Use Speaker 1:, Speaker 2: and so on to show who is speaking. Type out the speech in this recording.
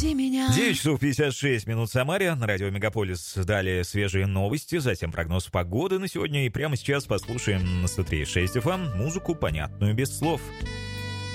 Speaker 1: Прости меня.
Speaker 2: 9 часов 56 минут в Самаре, на радио Мегаполис. Далее свежие новости, затем прогноз погоды на сегодня. И прямо сейчас послушаем на 103.6 FM музыку, понятную без слов.